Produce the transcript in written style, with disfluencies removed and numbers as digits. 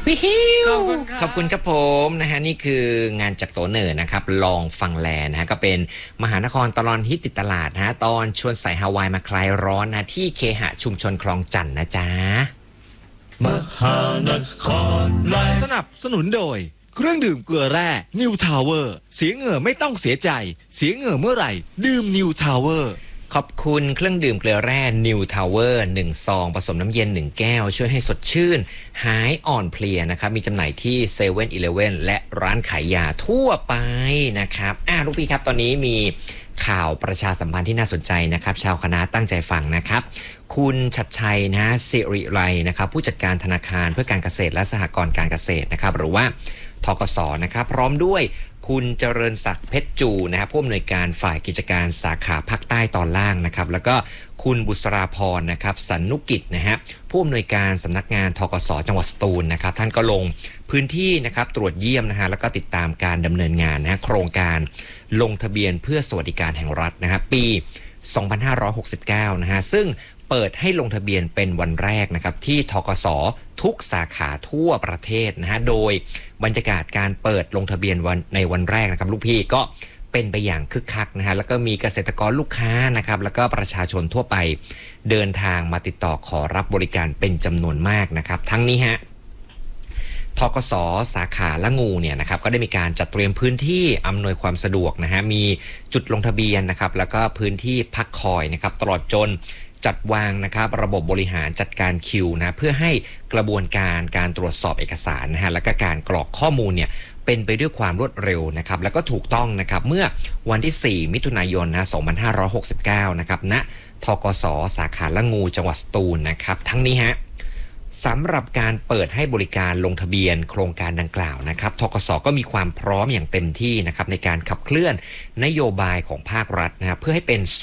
วิฮิวขอบคุณครับครับผมนะฮะนี่คืองานจากโตเหนือนะครับลองฟังแลนะฮะก็เป็นมหานครตลอดฮิตติดตลาดนะฮะตอนชวนใส่ฮาวายมาคลายร้อนนะที่เคหะชุมชนคลองจันทน์นะจ๊ะมหานครแลสนับสนุนโดยเครื่องดื่มเกลือแร่นิวทาวเวอร์เสียเหงื่อไม่ต้องเสียใจเสียเหงื่อเมื่อไหร่ดื่มนิวทาวเวอร์ขอบคุณเครื่องดื่มเกลือแร่ New Tower 1 ซองผสมน้ำเย็น 1 แก้วช่วยให้สดชื่นหายอ่อนเพลียนะครับมีจำหน่ายที่7 e เ e ่ e อและร้านขายยาทั่วไปนะครับลูกพี่ครับตอนนี้มีข่าวประชาสัมพันธ์ที่น่าสนใจนะครับชาวคณะตั้งใจฟังนะครับคุณชัดชัยนะสิริไรนะครับผู้จัดการธนาคารเพื่อการเกษตรและสหกรณ์การเกษตรนะครับหรือว่าธกสนะครับพร้อมด้วยคุณเจริญศักดิ์เพชรจูนะครับผู้อำนวยการฝ่ายกิจการสาขาภาคใต้ตอนล่างนะครับแล้วก็คุณบุษราพรนะครับสันนุกิจนะฮะผู้อำนวยการสำนักงานธกสจังหวัดสตูลนะครับท่านก็ลงพื้นที่นะครับตรวจเยี่ยมนะฮะแล้วก็ติดตามการดำเนินงานนะฮะโครงการลงทะเบียนเพื่อสวัสดิการแห่งรัฐนะครับปี 2569 นะฮะซึ่งเปิดให้ลงทะเบียนเป็นวันแรกนะครับที่ธกสทุกสาขาทั่วประเทศนะฮะโดยบรรยากาศการเปิดลงทะเบียนในวันแรกนะครับลูกพี่ก็เป็นไปอย่างคึกคักนะฮะแล้วก็มีเกษตรกรลูกค้านะครับแล้วก็ประชาชนทั่วไปเดินทางมาติดต่อขอรับบริการเป็นจำนวนมากนะครับทั้งนี้ฮะธกสสาขาละงูเนี่ยนะครับก็ได้มีการจัดเตรียมพื้นที่อำนวยความสะดวกนะฮะมีจุดลงทะเบียนนะครับแล้วก็พื้นที่พักคอยนะครับตลอดจนจัดวางนะครับระบบบริหารจัดการคิวนะเพื่อให้กระบวนการตรวจสอบเอกสารนะฮะและก็การกรอกข้อมูลเนี่ยเป็นไปด้วยความรวดเร็วนะครับแล้วก็ถูกต้องนะครับเมื่อวันที่ 4 มิถุนายนนะ 2569 นะครับณธกสสาขาละงูจังหวัดสตูลนะครับทั้งนี้ฮะสำหรับการเปิดให้บริการลงทะเบียนโครงการดังกล่าวนะครับธกสก็มีความพร้อมอย่างเต็มที่นะครับในการขับเคลื่อนนโยบายของภาครัฐนะครับเพื่อให้เป็น